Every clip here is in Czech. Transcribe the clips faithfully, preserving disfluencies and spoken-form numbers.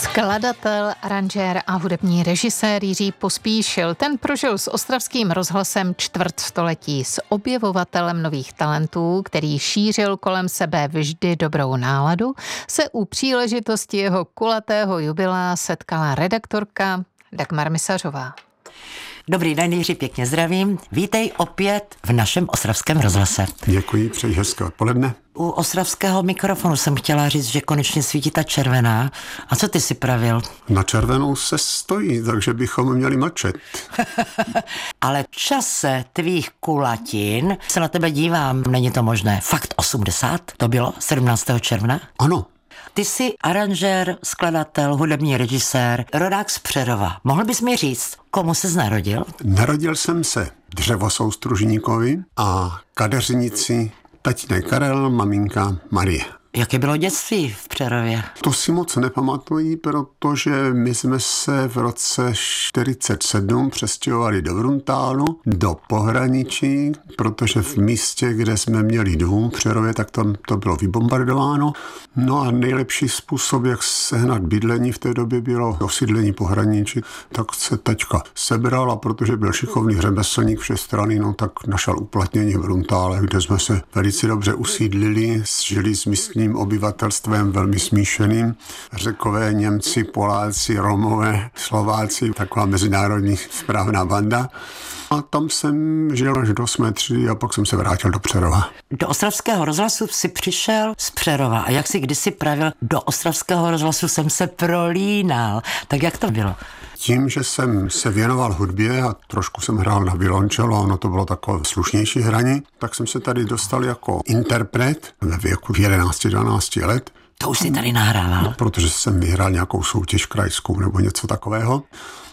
Skladatel, aranžér a hudební režisér Jiří Pospíšil. Ten prožil s ostravským rozhlasem čtvrt století. S objevovatelem nových talentů, který šířil kolem sebe vždy dobrou náladu, se u příležitosti jeho kulatého jubilea setkala redaktorka Dagmar Misařová. Dobrý den, Jiří, pěkně zdravím. Vítej opět v našem ostravském rozhlase. Děkuji, přeji hezké odpoledne. U ostravského mikrofonu jsem chtěla říct, že konečně svítí ta červená. A co ty si pravil? Na červenou se stojí, takže bychom měli mlčet. Ale v čase tvých kulatin se na tebe dívám, není to možné. Fakt osmdesát? To bylo sedmnáctého června? Ano. Ty jsi aranžér, skladatel, hudební režisér, rodák z Přerova. Mohl bys mi říct, komu ses narodil? Narodil jsem se dřevosoustružníkovi a kadeřnici tatínek Karel, maminka Marie. Jaké bylo dětství v Přerově? To si moc nepamatuji, protože my jsme se v roce čtyřicet sedm přestěhovali do Bruntálu, do pohraničí, protože v místě, kde jsme měli dům v Přerově, tak tam to bylo vybombardováno. No a nejlepší způsob, jak sehnat bydlení v té době bylo osídlení pohraničí, tak se taťka sebral a protože byl šikovný řemeslník vše strany, no tak našel uplatnění v Bruntále, kde jsme se velice dobře usídlili, žili s místní obyvatelstvem velmi smíšeným. Řekové, Němci, Poláci, Romové, Slováci, taková mezinárodní správná banda. A tam jsem žil až do osmé třídy a pak jsem se vrátil do Přerova. Do ostravského rozhlasu si přišel z Přerova a jak si kdysi pravil, do ostravského rozhlasu jsem se prolínal. Tak jak to bylo? Tím, že jsem se věnoval hudbě a trošku jsem hrál na violončelo a ono to bylo takové slušnější hraní, tak jsem se tady dostal jako interpret ve věku jedenáct dvanáct let. To už si tady nahrával? No, protože jsem vyhrál nějakou soutěž krajskou nebo něco takového.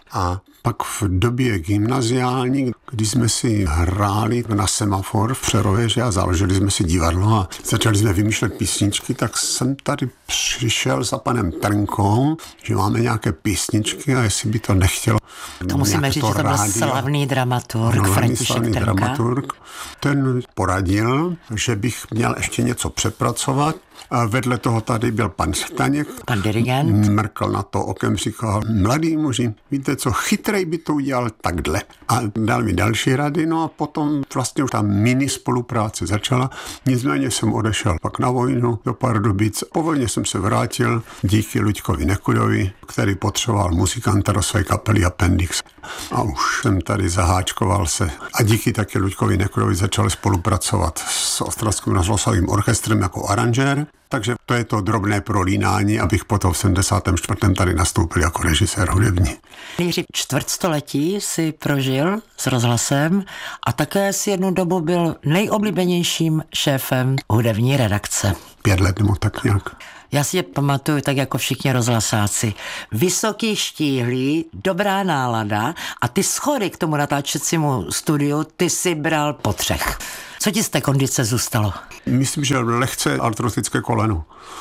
A pak v době gymnaziální, když jsme si hráli na Semafor v Přerově, že a založili jsme si divadlo a začali jsme vymýšlet písničky, tak jsem tady přišel za panem Trnkou, že máme nějaké písničky a jestli by to nechtělo. To musíme říct, že to byl slavný dramaturg, no, František slavný Trnka. dramaturg. Ten poradil, že bych měl ještě něco přepracovat. A vedle toho tady byl pan Staněk. Pan dirigent. Mrkl na to okem, říkal, mladý muži, víte co, chytrej by to udělal takhle. A dal mi další rady, no a potom vlastně už ta mini spolupráce začala. Nicméně jsem odešel pak na vojnu do Pardubic. Po vojně jsem se vrátil díky Luďkovi Nekudovi, který potřeboval muzikanta do své kapely Appendix. A už jsem tady zaháčkoval se. A díky taky Luďkovi Nekudovi začal spolupracovat s Ostravským rozhlasovým orchestrem jako aranžér. Takže to je to drobné prolínání, abych potom v sedmdesátém čtvrtém tady nastoupil jako režisér hudební. Jiří, čtvrtstoletí si prožil s rozhlasem a také si jednu dobu byl nejoblíbenějším šéfem hudební redakce. Pět let nebo tak nějak. Já si je pamatuju tak jako všichni rozhlasáci. Vysoký, štíhlý, dobrá nálada a ty schody k tomu natáčecímu studiu ty si bral po třech. Co ti z té kondice zůstalo? Myslím, že lehce artrotické koleno.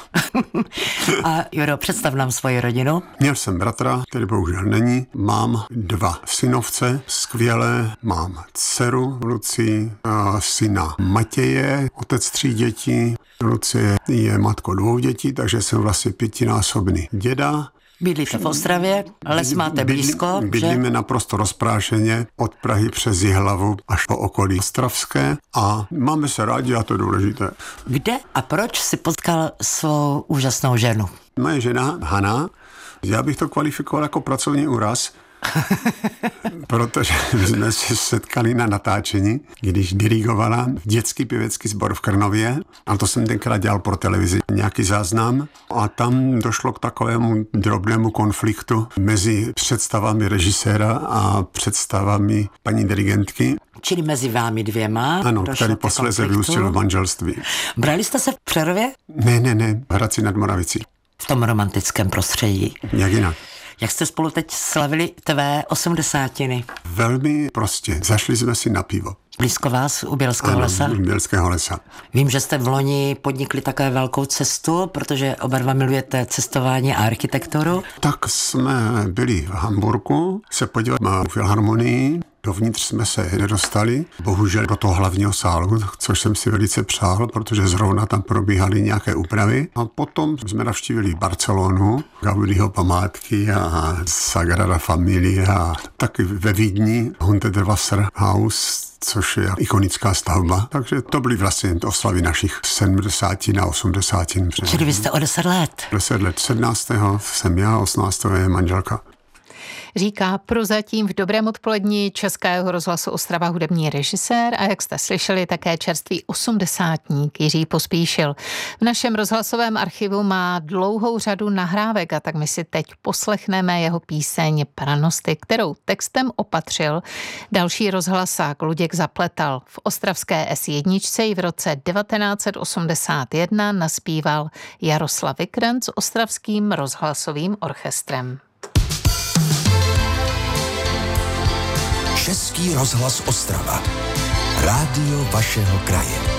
A Juro, představ nám svoji rodinu. Měl jsem bratra, který bohužel není. Mám dva synovce, skvělé. Mám dceru Lucii, a syna Matěje, otec tří dětí. Lucie je matkou dvou dětí, takže jsem vlastně pětinásobný děda. Bydlíte v Ostravě, les máte blízko, Bydlí, Bydlíme že? naprosto rozprášeně od Prahy přes Jihlavu až po okolí Ostravské a máme se rádi a to je důležité. Kde a proč si potkal svou úžasnou ženu? Moje žena Hana, já bych to kvalifikoval jako pracovní úraz, protože jsme se setkali na natáčení, když dirigovala dětský pěvecký sbor v Krnově a to jsem tenkrát dělal pro televizi nějaký záznam a tam došlo k takovému drobnému konfliktu mezi představami režiséra a představami paní dirigentky. Čili mezi vámi dvěma? Ano, který posléze vyústil v manželství. Brali jste se v Přerově? Ne, ne, ne, v Hradci nad Moravicí. V tom romantickém prostředí. Jak jinak? Jak jste spolu teď slavili tvé osmdesátiny? Velmi prostě. Zašli jsme si na pivo. Blízko vás, u Bělského ano, lesa? u Bělského lesa. Vím, že jste v loni podnikli také velkou cestu, protože oba dva milujete cestování a architekturu. Tak jsme byli v Hamburku se podívat na filharmonii. Dovnitř jsme se nedostali, bohužel do toho hlavního sálu, což jsem si velice přál, protože zrovna tam probíhaly nějaké úpravy. A potom jsme navštívili Barcelonu, Gaudiho památky a Sagrada Familia a taky ve Vídni Hundertwasser House, což je ikonická stavba. Takže to byly vlastně oslavy našich sedmdesátin na osmdesátin. Čili vy jste o deset let. deset let, sedmnáctého jsem já, osmnáctého je manželka. Říká prozatím v Dobrém odpolední Českého rozhlasu Ostrava hudební režisér a jak jste slyšeli, také čerstvý osmdesátník Jiří Pospíšil. V našem rozhlasovém archivu má dlouhou řadu nahrávek a tak my si teď poslechneme jeho píseň Pranosty, kterou textem opatřil další rozhlasák Luděk Zapletal. V ostravské es jedna ji v roce devatenáct set osmdesát jedna naspíval Jaroslav Vikran s Ostravským rozhlasovým orchestrem. Český rozhlas Ostrava. Rádio vašeho kraje.